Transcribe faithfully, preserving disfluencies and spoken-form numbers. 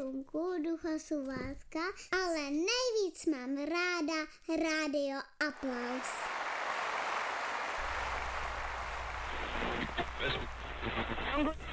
Slunku, Ducha Suvátka, ale nejvíc mám ráda Rádio Aplaus.